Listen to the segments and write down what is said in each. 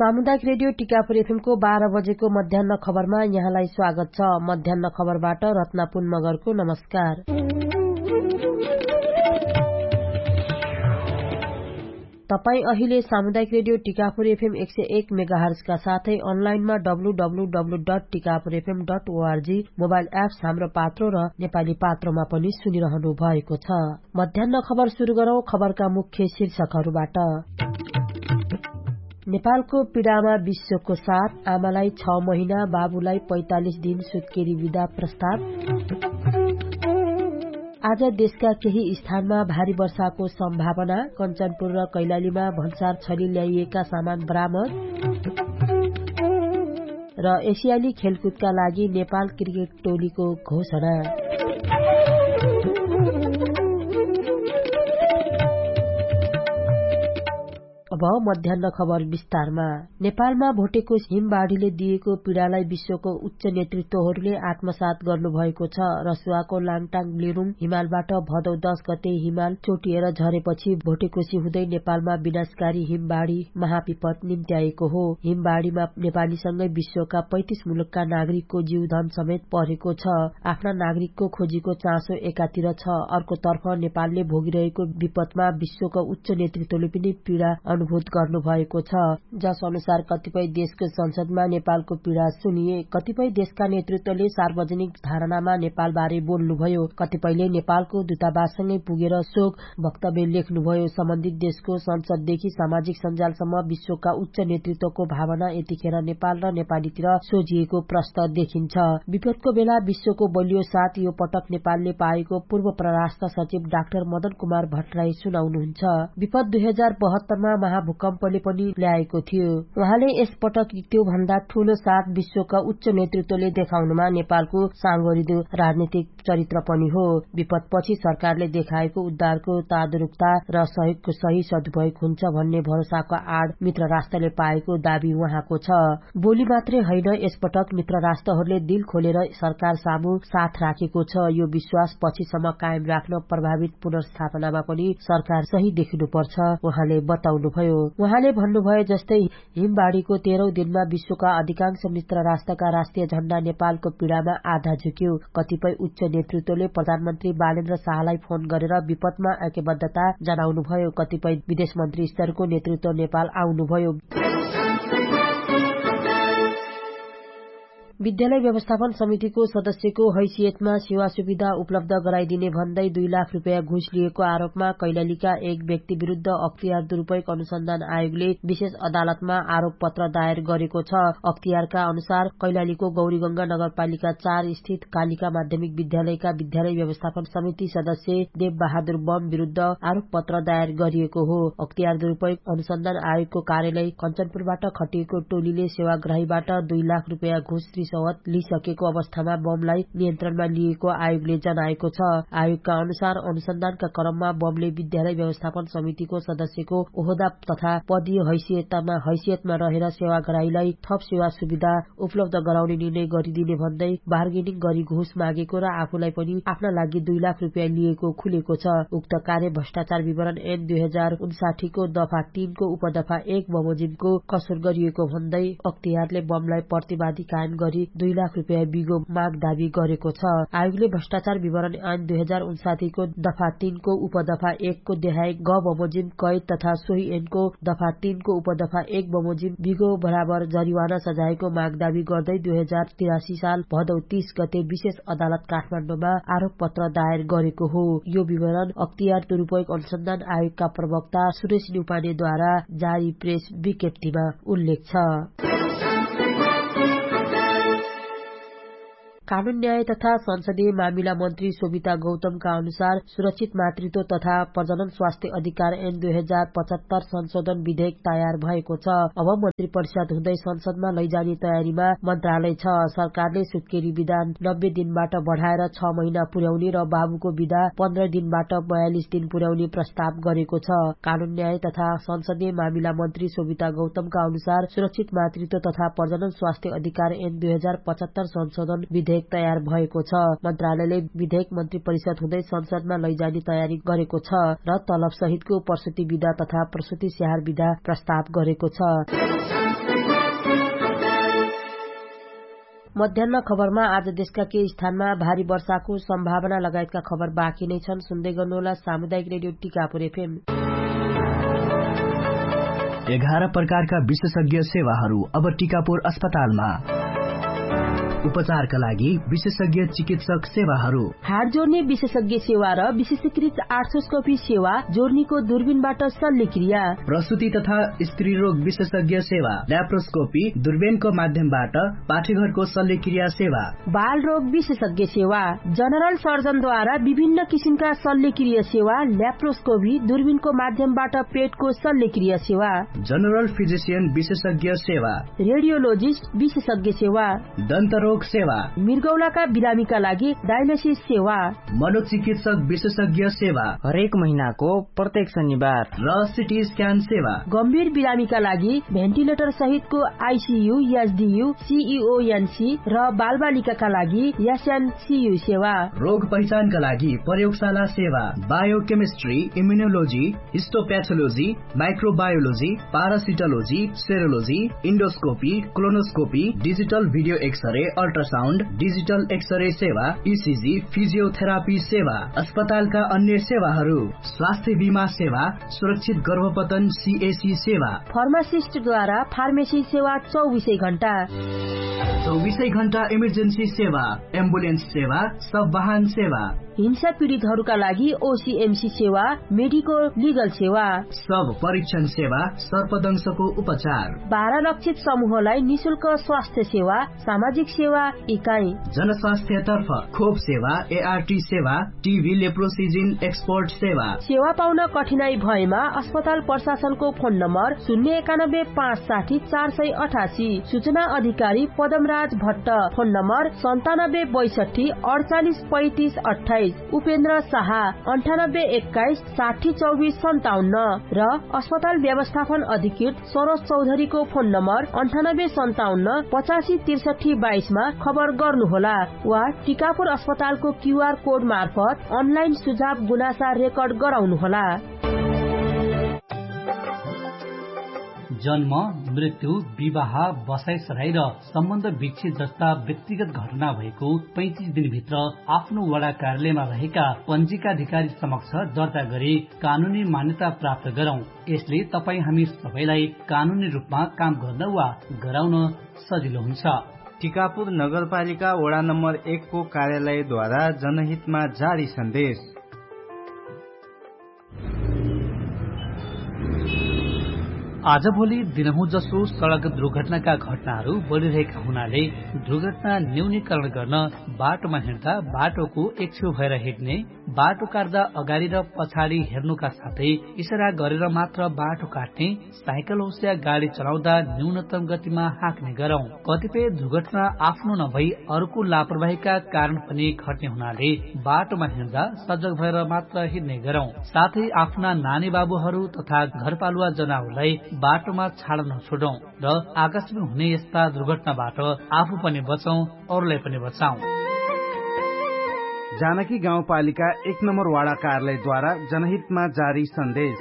सामुदायिक रेडियो टिकापुर एफएमको 12 बजेको मध्याह्न खबरमा यहाँलाई स्वागत छ। मध्याह्न खबरबाट रत्ना पुन मगरको नमस्कार। तपाई अहिले सामुदायिक रेडियो टिकापुर एफएम 101 मेगाहर्ज का साथै अनलाइनमा www.tikapurfm.org मोबाइल एप्स हाम्रो पात्रो र नेपाली पात्रोमा पनि सुनिरहनु भएको छ। मध्याह्न खबर सुरु गरौं। खबरका मुख्य शीर्षकहरूबाट। नेपालको पीडामा विश्वको साथ, आमालाई 6 महिना, बाबुलाई 45 दिन सुत्केरी विदा प्रस्ताव। आज देशका केही स्थानमा भारी वर्षाको सम्भावना, कञ्चनपुर र कैलालीमा भन्सार छली ल्याइएका सामान बरामद। र एसियाली खेलकुदका लागि नेपाल क्रिकेट टोलीको घोषणा। अब मध्याह्न खबर विस्तारमा। नेपालमा भोटेको हिमबाढीले दिएको पीडालाई विश्वको उच्च नेतृत्वहरूले आत्मसात गर्नुभएको छ। रसुवाको लाङटाङ लिरुङ हिमालबाट भदौ 10 गते हिमाल चोटिएर झरेपछि भोटेकोशी हुँदै नेपालमा विनाशकारी हिमबाढी महाविपद निम्त्याएको हो। हिमबाढीमा नेपालीसँगै विश्वका 35 मुलुकका नागरिकको जीवधन समेत परेको छ। आफ्ना नागरिकको खोजीको चासो एकातिर छ, अर्कोतर्फ नेपालले भोगिरहेको विपदमा विश्वको उच्च नेतृत्वले पनि पीडा अनुभूत गर्नुभएको छ। जस अनुसार कतिपय देशको संसदमा नेपालको पीडा सुनिए, कतिपय देशका नेतृत्वले सार्वजनिक धारणामा नेपालबारे बोल्नुभयो, कतिपयले नेपालको दूतावाससँगै पुगेर शोक वक्तव्य लेख्नुभयो। सम्बन्धित देशको संसददेखि सामाजिक सञ्जालसम्म विश्वका उच्च नेतृत्वको भावना यतिखेर नेपाल र नेपालीतिर सोझिएको प्रश्न देखिन्छ। विपदको बेला विश्वको बलियो साथ यो पटक नेपालले पाएको पूर्व परराष्ट्र सचिव डाक्टर मदन कुमार भट्टराई सुनाउनुहुन्छ। विपद 2072 मा महाभूकम्पले पनि ल्याएको थियो। उहाँले यसपटक त्यो भन्दा ठूलो साथ विश्वका उच्च नेतृत्वले देखाउनुमा नेपालको साँगोरिदो राजनीतिक चरित्र पनि हो। विपदपछि सरकारले देखाएको उद्धारको तादरुकता र सहयोगको सही सदुपयोग हुन्छ भन्ने भरोसाको आड मित्र राष्ट्रले पाएको दावी उहाँको छ। बोली मात्रै होइन, यसपटक मित्र राष्ट्रहरूले दिल खोलेर सरकार सामु साथ राखेको छ। यो विश्वास पछिसम्म कायम राख्न प्रभावित पुनर्स्थापनामा पनि सरकार सही देखिनुपर्छ उहाँले बताउनुभयो। उहाँले भन्नुभयो जस्तै हिमबाढीको 13औं दिनमा विश्वका अधिकांश मित्र राष्ट्रका राष्ट्रिय झण्डा नेपालको पीडामा आधा झुक्यो। कतिपय उच्च नेतृत्वले प्रधानमन्त्री बालेन्द्र शाहलाई फोन गरेर विपदमा ऐक्यबद्धता जनाउनुभयो। कतिपय विदेश मन्त्री स्तरको नेतृत्व नेपाल आउनुभयो। विद्यालय व्यवस्थापन समितिको सदस्यको हैसियतमा सेवा सुविधा उपलब्ध गराइदिने भन्दै 2 लाख रुपैयाँ घुस लिएको आरोपमा कैलालीका एक व्यक्ति विरुद्ध अख्तियार दुरूपयोग अनुसन्धान आयोगले विशेष अदालतमा आरोप पत्र दायर गरेको छ। अख्तियारका अनुसार कैलालीको गौरीगंगा नगरपालिका 4 स्थित कालिका माध्यमिक विद्यालयका विद्यालय व्यवस्थापन समिति सदस्य देव बहादुर बम विरुद्ध आरोप पत्र दायर गरिएको हो। अख्तियार दुरूपयोग अनुसन्धान आयोगको कार्यालय कञ्चनपुरबाट खटिएको टोलीले सेवाग्राहीबाट 2 लाख रुपैयाँ घुस लिइसकेको अवस्थामा बमलाई नियन्त्रणमा लिएको आयोगले जनाएको छ। आयोगका अनुसार अनुसन्धानका क्रममा बमले विद्यालय व्यवस्थापन समितिको सदस्यको ओहदा तथा पदीय हैसियतमा रहेर सेवाग्राहीलाई थप सेवा सुविधा उपलब्ध गराउने निर्णय गरिदिने भन्दै बार्गेनिङ गरी घुस मागेको र आफूलाई पनि आफ्ना लागि 2 लाख रुपैयाँ लिएको खुलेको छ। उक्त कार्य भ्रष्टाचार विवरण ऐन 2059 को दफा 3 को उपदफा 1 बमोजिमको कसुर गरिएको भन्दै अख्तियारले बमलाई प्रतिवादी कायम गरी 2 लाख रुपैयाँ बिगो माग दावी गरेको छ। आयोगले भ्रष्टाचार विवरण ऐन 2059 को दफा 3 को उपदफा 1 को देहाय ग बमोजिम कैद तथा सोही ऐनको दफा 3 को उपदफा 1 बमोजिम बिगो बराबर जरिवाना सजायको माग दावी गर्दै 2083 साल भदौ 30 गते विशेष अदालत काठमाडौँमा आरोप पत्र दायर गरेको हो। यो विवरण अख्तियार दुरूपयोग अनुसन्धान आयोगका प्रवक्ता सुरेश न्युपानेद्वारा जारी प्रेस विज्ञप्तिमा उल्लेख छ। कानून न्याय तथा संसदीय मामिला मन्त्री शोभिता गौतमका अनुसार सुरक्षित मातृत्व तथा प्रजनन स्वास्थ्य अधिकार ऐन 2075 संशोधन विधेयक तयार भएको छ। अब मन्त्री परिषद हुँदै संसदमा लैजाने तयारीमा मन्त्रालय छ। सरकारले सुत्केरी विधा 90 दिनबाट बढाएर 6 महिना पुर्याउने र बाबुको विधा 15 दिनबाट 42 दिन पुर्याउने प्रस्ताव गरेको छ। कानून न्याय तथा संसदीय मामिला मन्त्री शोभिता गौतमका अनुसार सुरक्षित मातृत्व तथा प्रजनन स्वास्थ्य अधिकार ऐन 2075 संशोधन विधेयक तयार भएको छ। मन्त्रालयले विधेयक मन्त्री परिषद हुँदै संसदमा लैजाने तयारी गरेको छ र तलब सहितको प्रसुति विधा तथा प्रसुति स्याहार विधा प्रस्ताव गरेको छ। मध्याह्न खबरमा आज देशका केही स्थानमा भारी वर्षाको सम्भावना लगायतका खबर बाँकी नै छन्। सुन्दै गर्नुहोला सामुदायिक रेडियो टिकापुर एफएम। 11 प्रकारका विशेषज्ञ सेवाहरू अब टिकापुर अस्पतालमा। उपचारका लागि विशेषज्ञ चिकित्सक सेवाहरू, हाड जोड्ने विशेषज्ञ सेवा र विशेषीकृत आर्थोस्कोपी सेवा, जोर्नीको दूरबीनबाट शल्यक्रिया, प्रसुति तथा स्त्री रोग विशेषज्ञ सेवा, ल्याप्रोस्कोपी दूरबीनको माध्यमबाट पाठेघरको शल्यक्रिया सेवा, बाल रोग विशेषज्ञ सेवा, जनरल सर्जनद्वारा विभिन्न किसिमका शल्यक्रिया सेवा, ल्याप्रोस्कोपी दूरबीनको माध्यमबाट पेटको शल्यक्रिया सेवा, जनरल फिजिशियन विशेषज्ञ सेवा, रेडियोलोजिस्ट विशेषज्ञ सेवा, दन्तरोग सेवा, मृगौलाका बिरामीका लागि डायलिसिस सेवा, मनोचिकित्सक विशेषज्ञ सेवा हरेक महिनाको प्रत्येक शनिबार, र सिटी स्क्यान सेवा, गम्भीर बिरामीका लागि भेन्टिलेटर सहितको आईसीयू, एसडीयू, सीईओएनसी र बालबालिकाका लागि एसएनसीयू सेवा, रोग पहिचानका लागि प्रयोगशाला सेवा, biochemistry, immunology, हिस्टोप्याथोलोजी, microbiology, पारासिटोलोजी, सेरोलोजी, endoscopy, colonoscopy, digital video x-ray, ultrasound, digital x-ray सेवा, ईसीजी, फिजियोथेरापी सेवा, अस्पतालका अन्य सेवाहरू, स्वास्थ्य बीमा सेवा, सुरक्षित गर्भपतन सीएसी सेवा, फार्मासिस्टद्वारा फार्मेसी सेवा 24 घण्टा, 24 घण्टा इमर्जेन्सी सेवा, एम्बुलेन्स सेवा, सब वाहन सेवा, हिंसा पीडितहरूका लागि ओसीएमसी सेवा, मेडिको लिगल सेवा, सब परीक्षण सेवा, सर्पदंशको उपचार, 12 लक्षित समूहलाई निशुल्क स्वास्थ्य सेवा, सामाजिक सेवा इकाइ, जनस्वास्थ्यतर्फ खोप सेवा, एआरटी सेवा, टीबी लेप्रोसिजिन एक्सपोर्ट सेवा। सेवा पाउन कठिनाई भएमा अस्पताल प्रशासनको फोन नम्बर 091560488, सूचना अधिकारी पदमराज भट्ट, फोन नम्बर 9762483528, उपेन्द्र शाह 9821602457 र अस्पताल व्यवस्थापन अधिकृत सरोज चौधरीको फोन नम्बर 9857856322 मा खबर गर्नुहोला वा टिकापुर अस्पतालको क्यूआर कोड मार्फत अनलाइन सुझाव गुनासा रेकर्ड गराउनुहोला। जन्म, मृत्यु, विवाह, बसाइसराई र सम्बन्ध विच्छेद जस्ता व्यक्तिगत घटना भएको 35 दिनभित्र आफ्नो वडा कार्यालयमा रहेका पञ्जीकाधिकारी समक्ष दर्ता गरी कानूनी मान्यता प्राप्त गरौं। यसले तपाई हामी सबैलाई कानूनी रूपमा काम गर्न वा गराउन सजिलो हुन्छ। टिकापुर नगरपालिका वडा नम्बर 1 को कार्यालयद्वारा जनहितमा जारी सन्देश। आजभोलि दिनहुँ जसो सड़क दुर्घटनाका घटनाहरू बढ़िरहेका हुनाले दुर्घटना न्यूनीकरण गर्न बाटोमा हिँड्दा बाटोको एक छेउ भएर हिँड्ने, बाटो काट्दा अगाडि र पछाडि हेर्नुका साथै इशारा गरेर मात्र बाटो काट्ने, साइकल होस् या गाडी चलाउँदा न्यूनतम गतिमा हाँक्ने गरौं। कतिपय दुर्घटना आफ्नो नभई अर्को लापरवाहीका कारण पनि घट्ने हुनाले बाटोमा हिँड्दा सजग भएर मात्र हिँड्ने गरौं। साथै आफ्ना नानी बाबुहरू तथा घरपालुवा जनावरलाई बाटोमा छाड्न नछोडौं र आकस्मिक हुने यस्ता दुर्घटनाबाट आफू पनि बचौं, अरूलाई पनि बचाऊ। जानकी गाउँपालिका 1 नम्बर वाडा कार्यालयद्वारा जनहितमा जारी सन्देश।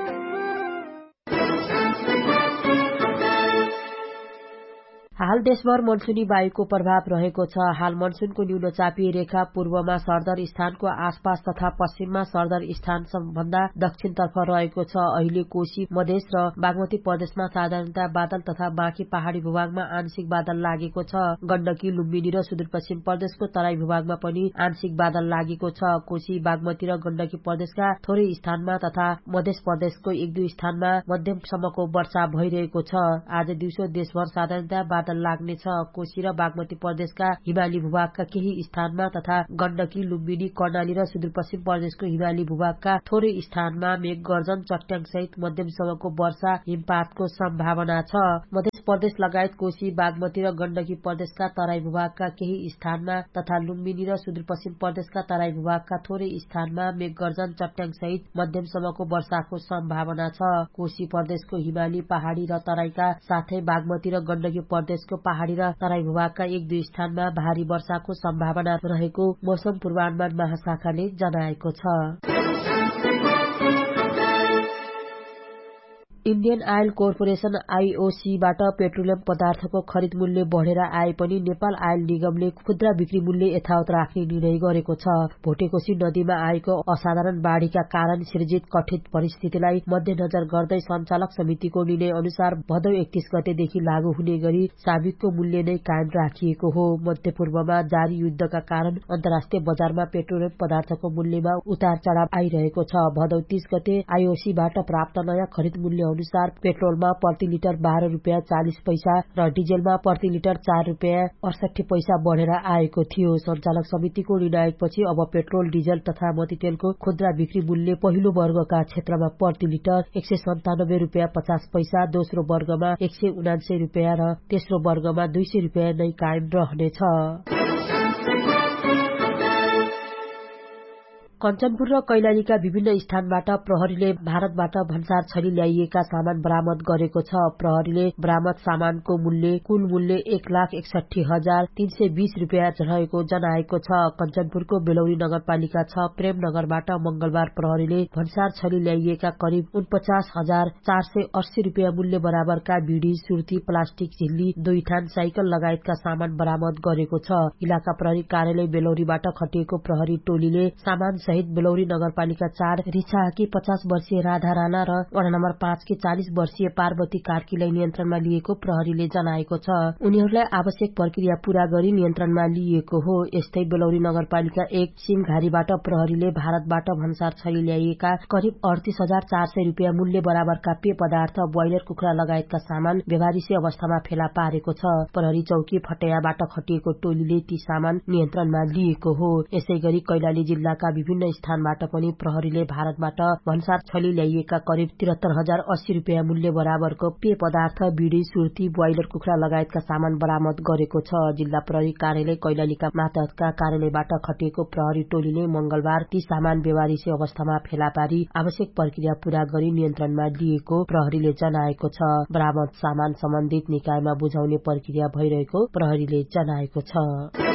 हाल देशभर मनसुनी वायुको प्रभाव रहेको छ। हाल मनसुनको न्यूनचापीय रेखा पूर्वमा सरदर स्थानको आसपास तथा पश्चिममा सरदर स्थान भन्दा दक्षिणतर्फ रहेको छ। अहिले कोशी, मधेस र बागमती प्रदेशमा साधारणतया बादल तथा बाँकी पहाड़ी भूभागमा आंशिक बादल लागेको छ। गण्डकी, लुम्बिनी र सुदूरपश्चिम प्रदेशको तराई भूभागमा पनि आंशिक बादल लागेको छ। कोशी, बागमती र गण्डकी प्रदेशका थोरै स्थानमा तथा मधेस प्रदेशको 1-2 स्थानमा मध्यमसम्मको वर्षा भइरहेको छ। आज दिउँसो देशभर साधारणतया बादल लाग्नेछ। कोशी र बागमती प्रदेशका हिमाली भूभागका केही स्थानमा तथा गण्डकी, लुम्बिनी, कर्णाली र सुदूरपश्चिम प्रदेशको हिमाली भूभागका थोरै स्थानमा मेघ गर्जन, चट्याङ सहित मध्यमसम्मको वर्षा हिमपातको सम्भावना छ। मध्य प्रदेश लगायत कोशी, बागमती र गण्डकी प्रदेशका तराई भूभागका केही स्थानमा तथा लुम्बिनी र सुदूरपश्चिम प्रदेशका तराई भूभागका थोरै स्थानमा मेघ गर्जन, चट्याङ सहित मध्यमसम्मको वर्षाको सम्भावना छ। कोशी प्रदेशको हिमाली, पहाड़ी र तराईका साथै बागमती र गण्डकी प्रदेशको पहाड़ी र तराई भूभागका 1-2 स्थानमा भारी वर्षाको सम्भावना रहेको मौसम पूर्वानुमान महाशाखाले जनाएको छ। इन्डियन आयल कर्पोरेसन आईओसीबाट पेट्रोलियम पदार्थको खरिद मूल्य बढेर आए पनि नेपाल आयल निगमले खुद्रा बिक्री मूल्य यथावत राख्ने निर्णय गरेको छ। भोटेकोशी नदीमा आएको असाधारण बाढीका कारण सृजित कठिन परिस्थितिलाई मध्यनजर गर्दै सञ्चालक समितिको निर्णय अनुसार भदौ 31 गतेदेखि लागू हुने गरी साबिकको मूल्य नै कायम राखिएको हो। मध्यपूर्वमा जारी युद्धका कारण अन्तर्राष्ट्रिय बजारमा पेट्रोलियम पदार्थको मूल्यमा उतार चढाव आइरहेको छ। भदौ 30 गते आईओसीबाट प्राप्त नयाँ खरिद मूल्य अनुसार पेट्रोलमा प्रति लिटर 12 रुपियाँ 40 पैसा र डिजेलमा प्रति लिटर 4 रुपियाँ 68 पैसा बढेर आएको थियो। सञ्चालक समितिको निर्णयपछि अब पेट्रोल, डिजेल तथा मट्टीतेलको खुद्रा बिक्री मूल्य पहिलो वर्गका क्षेत्रमा प्रति लिटर 197 रुपियाँ 50 पैसा, दोस्रो वर्गमा 179 रुपियाँ र तेस्रो वर्गमा 200 रुपियाँ नै कायम रहनेछ। कञ्चनपुर र कैलालीका विभिन्न स्थानबाट प्रहरीले भारतबाट भन्सार छली ल्याइएका सामान बरामद गरेको छ। प्रहरीले बरामद सामानको कुल मूल्य 1,61,320 रुपियाँ रहेको जनाएको छ। कञ्चनपुरको बेलौरी नगरपालिका 6 प्रेमनगरबाट मंगलबार प्रहरीले भन्सार छली ल्याइएका करिब 49,480 रुपियाँ मूल्य बराबरका बिडी, सुर्ती, प्लास्टिक झिल्ली, 2 थान साइकल लगायतका सामान बरामद गरेको छ। इलाका प्रहरी कार्यालय बेलौरीबाट खटिएको प्रहरी टोलीले सामान सहित बेलौरी नगरपालिका 4 रिछाकी 50 वर्षीय राधा राणा र वडा नम्बर 5 की 40 वर्षीय पार्वती कार्कीलाई नियन्त्रणमा लिएको प्रहरीले जनाएको छ। उनीहरूलाई आवश्यक प्रक्रिया पूरा गरी नियन्त्रणमा लिएको हो। यस्तै बेलौरी नगरपालिका 1 सिमघारीबाट प्रहरीले भारतबाट भन्सार छली ल्याइएका करिब 38,400 रुपियाँ मूल्य बराबरका पेय पदार्थ, ब्वाइलर कुखुरा लगायतका सामान व्यवहारिसी अवस्थामा फेला पारेको छ। प्रहरी चौकी फटयाबाट खटिएको टोलीले ती सामान नियन्त्रणमा लिएको हो। यसैगरी कैलाली जिल्लाका विभिन्न स्थानबाट पनि प्रहरीले भारतबाट भन्सार छली ल्याइएका करिब 73,080 रुपियाँ मूल्य बराबरको पेय पदार्थ, बिडी, सुर्ती, ब्वाइलर कुखुरा लगायतका सामान बरामद गरेको छ। जिल्ला प्रहरी कार्यालय कैलालीका मातहतका कार्यालयबाट खटिएको प्रहरी टोलीले मंगलबार ती सामान व्यवहारिसी अवस्थामा फेला पारी आवश्यक प्रक्रिया पूरा गरी नियन्त्रणमा लिएको प्रहरीले जनाएको छ। बरामद सामान सम्बन्धित निकायमा बुझाउने प्रक्रिया भइरहेको प्रहरीले जनाएको छ।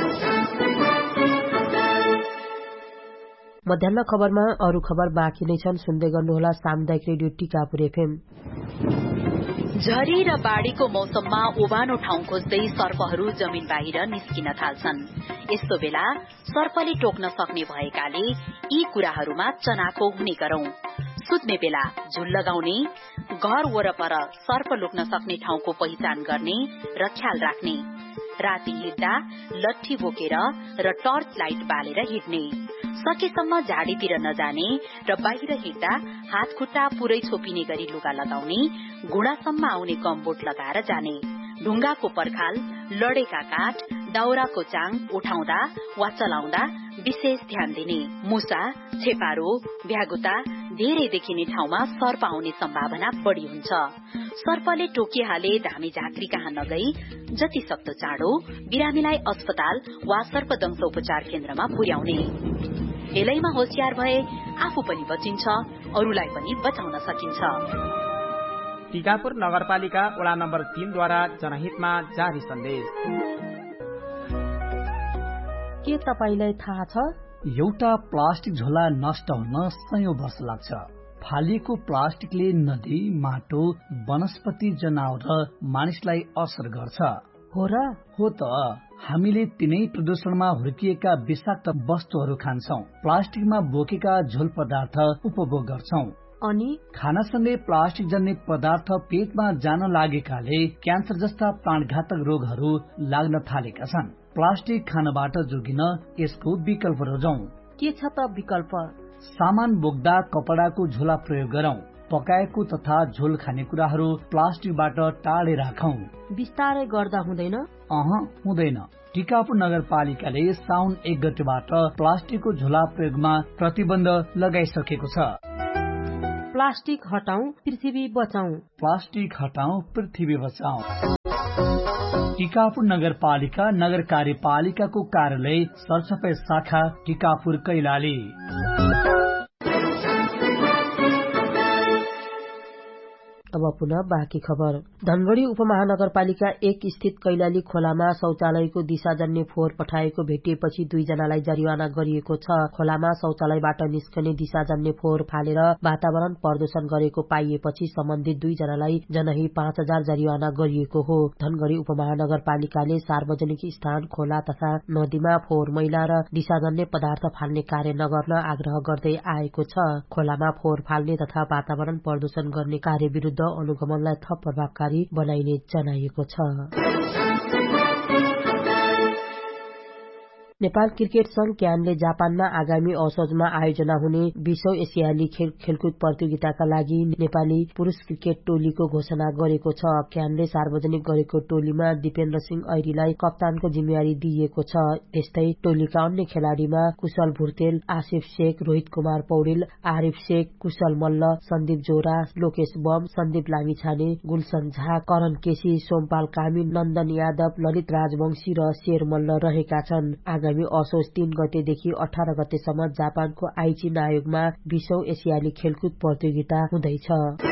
मध्याह्न खबरमा अरू खबर बाँकी नै छन्, सुन्दै गर्नुहोला सामुदायिक रेडियो टिकापुर एफएम। झरी र बाढ़ीको मौसममा ओबानो ठाउँ खोज्दै सर्पहरू जमिन बाहिर निस्किन थाल्छन्। यस्तो बेला सर्पले टोक्न सक्ने भएकाले यी कुराहरूमा चनाखो हुने गरौं। सुत्ने बेला झुल लगाउने, घर वरपर सर्प लुक्न सक्ने ठाउँको पहिचान गर्ने र ख्याल राख्ने। राति हिँड्दा लट्ठी बोकेर र टर्च लाइट बालेर हिँड्ने। सकेसम्म झाडीतिर नजाने र बाहिर हिँड्दा हात खुट्टा पुरै छोपिने गरी लुगा लगाउने। घुँडासम्म आउने गमबोट लगाएर जाने। ढुङ्गाको पर्खाल, लडेका काठ, दाउराको चाङ उठाउँदा वा चलाउँदा विशेष ध्यान दिने। मुसा, छेपारो, भ्यागुता धेरै देखिने ठाउँमा सर्प आउने सम्भावना बढ़ी हुन्छ। सर्पले टोकिहाले धामी झाँक्री कहाँ नगई जति सक्दो चाँडो बिरामीलाई अस्पताल वा सर्पदंश उपचार केन्द्रमा पुर्याउने। खेलैमा होशियार भए आफू पनि बचिन्छ, अरूलाई पनि बचाउन सकिन्छ। टिकापुर नगरपालिका वडा नम्बर 3 द्वारा जनहितमा जारी सन्देश। के तपाईलाई थाहा छ? एउटा प्लास्टिक झोला नष्ट हुन सयौं वर्ष लाग्छ। फालिएको प्लास्टिकले नदी, माटो, वनस्पति, जनावर र मानिसलाई असर गर्छ। हो र? हो त। हामीले तिनै प्रदूषणमा हुर्किएका विषाक्त वस्तुहरू खान्छौं। प्लास्टिकमा बोकेका झोल पदार्थ उपभोग गर्छौं। अनि खानासँगै प्लास्टिक जन्य पदार्थ पेटमा जान लागेकाले क्यान्सर जस्ता प्राणघातक रोगहरू लाग्न थालेका छन्। प्लास्टिक खानबाट जोगिन यसको विकल्प रोजौं। के छ त विकल्प? सामान बोक्दा कपडाको झोला प्रयोग गरौं। पकाएको तथा झोल खानेकुराहरू प्लास्टिकबाट टाढे राखौं। बिस्तारै गर्दा हुँदैन? हुँदैन। टिकापुर नगरपालिकाले साउन 1 गतेबाट प्लास्टिकको झोला प्रयोगमा प्रतिबन्ध लगाइसकेको छ। प्लास्टिक हटाऊ, पृथ्वी बचाऊ। प्लास्टिक हटाऊ, पृथ्वी बचाऊ। टिकापुर नगरपालिका नगर कार्यपालिकाको कार्यालय सरसफाई शाखा टिकापुर कैलाली। अब पुनः बाँकी खबर। धनगढ़ी उपमहानगरपालिका 1 स्थित कैलाली खोलामा शौचालयको दिशाजन्य फोहोर पठाएको भेटिएपछि 2 जनालाई जरिवाना गरिएको छ। खोलामा शौचालयबाट निस्कने दिशाजन्य फोहोर फालेर वातावरण प्रदूषण गरेको पाइएपछि सम्बन्धित 2 जनालाई जनही 5000 जरिवाना गरिएको हो। धनगढ़ी उपमहानगरपालिकाले सार्वजनिक स्थान, खोला तथा नदीमा फोहोर मैला र दिशाजन्य पदार्थ फाल्ने कार्य नगर्न आग्रह गर्दै आएको छ। खोलामा फोहोर फाल्ने तथा वातावरण प्रदूषण गर्ने कार्य विरुद्ध अनुगमनलाई थप प्रभावकारी बनाइने जनाइएको छ। नेपाल क्रिकेट संघ क्यानले जापानमा आगामी असोजमा आयोजना हुने 20औं एसियाली खेलकुद प्रतियोगिताका लागि नेपाली पुरूष क्रिकेट टोलीको घोषणा गरेको छ। क्यानले सार्वजनिक गरेको टोलीमा दिपेन्द्र सिंह ऐरीलाई कप्तानको जिम्मेवारी दिइएको छ। त्यस्तै टोलीका अन्य खेलाड़ीमा कुशल भुर्तेल, आसिफ शेख, रोहित कुमार पौडेल, आरिफ शेख, कुशल मल्ल, सन्दीप जोरा, लोकेश बम, सन्दीप लामिछाने, गुलशन झा, करण केसी, सोमपाल कामी, नन्दन यादव, ललित राजवंशी र शेर मल्ल रहेका छन्। आगामी असोज 3 गतेदेखि 18 गतेसम्म जापानको आइची नायोगमा 20औं एसियाली खेलकुद प्रतियोगिता हुँदैछ।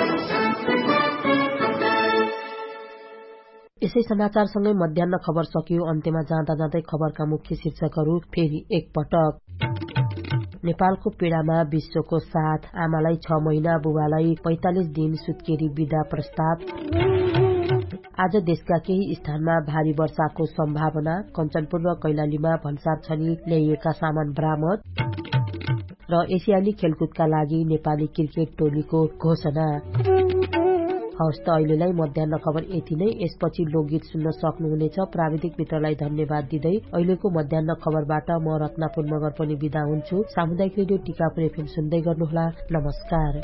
यसै समाचारसँगै मध्याह्न खबर सकियो। अन्त्यमा जाँदा जाँदै खबरका मुख्य शीर्षकहरू फेरि एकपटक। नेपालको पीडामा विश्वको साथ, आमालाई 6 महिना, बुबालाई 45 दिन सुत्केरी बिदा प्रस्ताव। आज देशका केही स्थानमा भारी वर्षाको सम्भावना। कञ्चनपुर र कैलालीमा भन्सार छली ल्याइएका सामान बरामद। र एसियाली खेलकुदका लागि नेपाली क्रिकेट टोलीको घोषणा। हवस् त अहिलेलाई मध्याह्न खबर यति नै। यसपछि लोकगीत सुन्न सक्नुहुनेछ। प्राविधिक मित्रलाई धन्यवाद दिँदै अहिलेको मध्याह्न खबरबाट म रत्नापुर मगर पनि बिदा हुन्छु। सामुदायिक रेडियो टिकापुर एफएम सुन्दै गर्नुहोला। नमस्कार।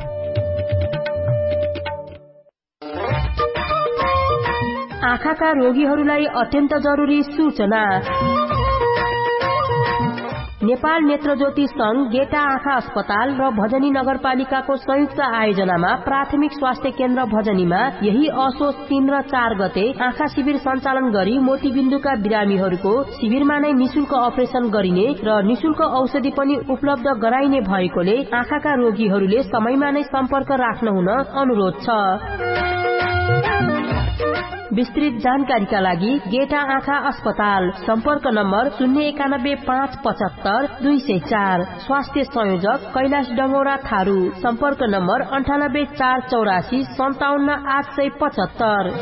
आँखाका रोगीहरूलाई अत्यन्त जरुरी सूचना। नेपाल नेत्रज्योति संघ, गेटा आँखा अस्पताल र भजनी नगरपालिकाको संयुक्त आयोजनामा प्राथमिक स्वास्थ्य केन्द्र भजनीमा यही असोज 3 र 4 गते आँखा शिविर सञ्चालन गरी मोतीबिन्दुका बिरामीहरूको शिविरमा नै निशुल्क अपरेशन गरिने र निशुल्क औषधि पनि उपलब्ध गराइने भएकोले आँखाका रोगीहरूले समयमा नै सम्पर्क राख्न हुन अनुरोध छ। विस्तृत जानकारीका लागि गेटा आँखा अस्पताल, सम्पर्क नम्बर 091-575-204। स्वास्थ्य संयोजक कैलाश डंगौरा थारू, सम्पर्क नम्बर 98-484-57-875।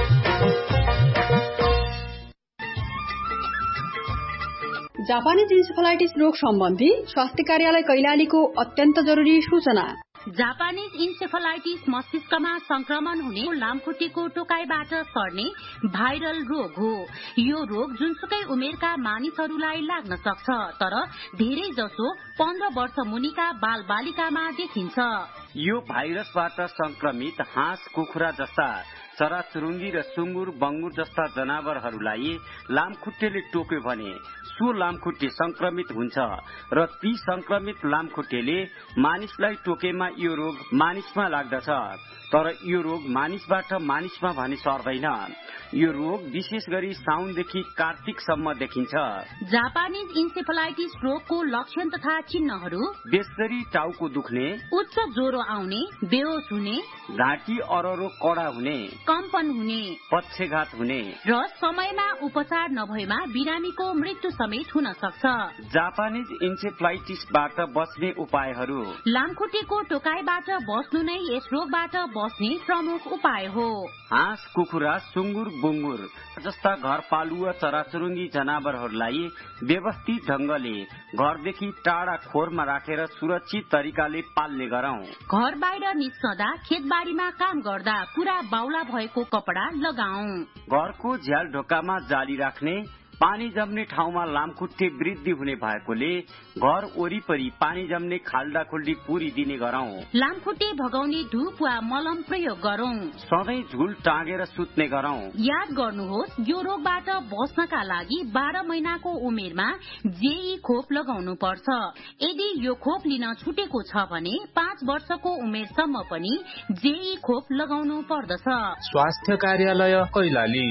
जापानीज इन्सेफेलाइटिस रोग सम्बन्धी स्वास्थ्य कार्यालय कैलालीको अत्यन्त जरुरी सूचना। जापानीज इन्सेफेलाइटिस मस्तिष्कमा संक्रमण हुने लामखुट्टेको टोकाइबाट सर्ने भाइरल रोग हो। यो रोग जुनसुकै उमेरका मानिसहरूलाई लाग्न सक्छ, तर धेरै जसो 15 वर्ष मुनिका बाल बालिकामा देखिन्छ। यो भाइरसबाट संक्रमित हाँस, कुखुरा जस्ता चराचुरुङ्गी र सुँगुर, बङ्गुर जस्ता जनावरहरूलाई लामखुट्टेले टोक्यो भने सो लामखुट्टे संक्रमित हुन्छ र ती संक्रमित लामखुट्टेले मानिसलाई टोकेमा यो रोग मानिसमा लाग्दछ। तर यो रोग मानिसबाट मानिसमा भने सर्दैन। यो रोग विशेष गरी साउनदेखि कार्तिकसम्म देखिन्छ। जापानीज इन्सेफेलाइटिस रोगको लक्षण तथा चिन्हहरू: बेसरी टाउको दुख्ने, उच्च ज्वरो आउने, बेहोस हुने, घाँटी अररो कडा हुने, कम्पन हुने, पक्षघात हुने र समयमा उपचार नभएमा बिरामीको मृत्यु समेत हुन सक्छ। जापानीज इन्सेफेलाइटिसबाट बच्ने उपायहरू: लामखुट्टेको टोकाइबाट बस्नु नै यस रोगबाट बस्ने प्रमुख उपाय हो। हाँस, कुखुरा, सुँगुर, बुङ्गुर जस्ता घरपालुवा चराचुरुङ्गी जनावरहरूलाई व्यवस्थित ढंगले घरदेखि टाढा खोरमा राखेर सुरक्षित तरिकाले पाल्ने गरौं। घर बाहिर निस्कँदा, खेतबारीमा काम गर्दा पूरा बाउला भएको कपडा लगाऊ। घरको झ्याल ढोकामा जाली राख्ने, पानी जम्ने ठाउँमा लामखुट्टे वृद्धि हुने भएकोले घर वरिपरि पानी जम्ने खाल्डा खुल्डी पुरी दिने गरौं। लामखुट्टे भगाउने धूप वा मलम प्रयोग गरौं। सधैँ झुल टाँगेर सुत्ने गरौं। याद गर्नुहोस्, यो रोगबाट बच्नका लागि 12 महिनाको उमेरमा जेई खोप लगाउनु पर्छ। यदि यो खोप लिन छुटेको छ भने 5 वर्षको उमेरसम्म पनि जेई खोप लगाउनु पर्दछ। स्वास्थ्य कार्यालय कैलाली।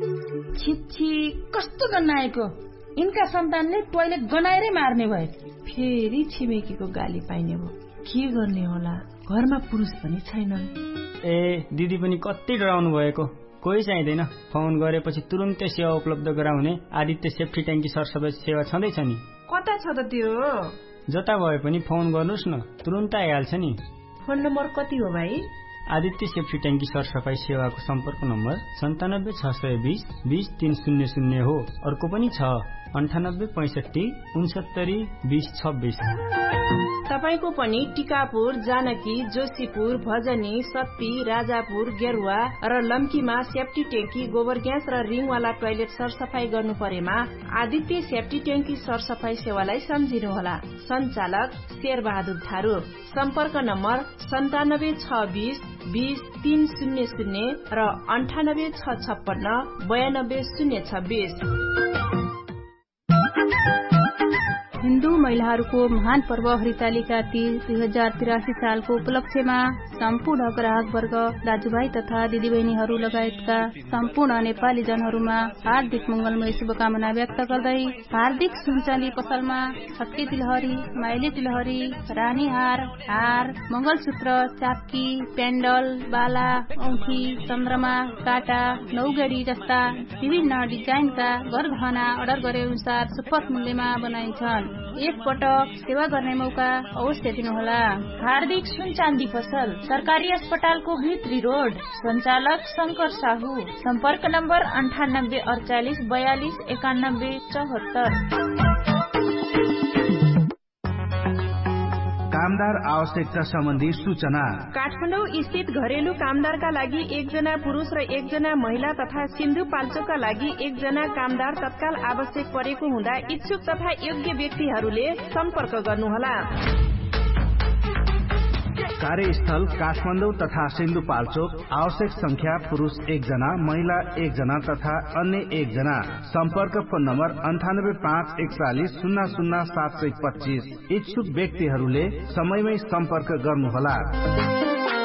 छिछि, कस्तो गन्नाएको! यिनका सन्तानले टोयलेट गनाएरै मार्ने भए। फेरि छिमेकीको गाली पाइने भयो। के गर्ने होला, घरमा पुरुष पनि छैनन्। ए दिदी पनि कति डराउनु भएको, कोही चाहिँदैन। फोन गरेपछि तुरुन्तै सेवा उपलब्ध गराउने आदित्य सेफ्टी ट्याङ्की सरसफाई सेवा छँदैछ नि। कता छ त त्यो? जता भए पनि फोन गर्नुहोस् न, तुरुन्त आइहाल्छ नि। फोन नम्बर कति हो भाइ? आदित्य सेफ्टी ट्याङ्की सरसफाई सेवाको सम्पर्क नम्बर 97 620 20300 हो। अर्को पनि छ 98 65 69 20 26। तपाईको पनि टिकापुर, जानकी, जोशीपुर, भजनी, सत्ती, राजापुर, गेरुवा र लम्कीमा सेफ्टी ट्याङ्की, गोबर ग्यास र रिङवाला टोयलेट सरसफाई गर्नु परेमा आदित्य सेफ्टी ट्याङ्की सरसफाई सेवालाई सम्झिनुहोला। सञ्चालक शेरबहादुर थारू। सम्पर्क नम्बर 97 620 20 300 र 98 656 92 026। हिन्दू महिलाहरूको महान पर्व हरितालिका तीज 2083 सालको उपलक्ष्यमा सम्पूर्ण ग्राहक वर्ग, दाजुभाइ तथा दिदीबहिनीहरू लगायतका सम्पूर्ण नेपाली जनहरूमा हार्दिक मंगलमय शुभकामना व्यक्त गर्दै हार्दिक सुनचाँदी पसलमा छक्के तिलहरी, माइली तिलहरी, रानी हार, मंगलसूत्र, चाप्की, पेन्डल, बाला, औँठी, चन्द्रमा, काटा, नौगेडी जस्ता विभिन्न डिजाइनका गरगहना अर्डर गरे अनुसार सुपथ मूल्यमा बनाइन्छन्। एक पटक सेवा गर्ने मौका अवश्य दिनुहोला। हार्दिक सुनचाँदी पसल, सरकारी अस्पतालको हित्री रोड। सञ्चालक शंकर साहू। सम्पर्क नम्बर 98 48 42 91 74। कामदार आवश्यकता सम्बन्धी सूचना। काठमाडौँ स्थित घरेलु कामदारका लागि 1 जना पुरुष र 1 जना महिला तथा सिन्धुपाल्चोकका लागि 1 जना कामदार तत्काल आवश्यक परेको हुँदा इच्छुक तथा योग्य व्यक्तिहरूले सम्पर्क गर्नुहोला। कार्यस्थल काठमाडौँ तथा सिन्धुपाल्चोक। आवश्यक संख्या पुरुष 1 जना, महिला 1 जना तथा अन्य 1 जना। सम्पर्क फोन नम्बर 98 5 41 00 725। इच्छुक व्यक्तिहरूले समयमै सम्पर्क गर्नुहोला।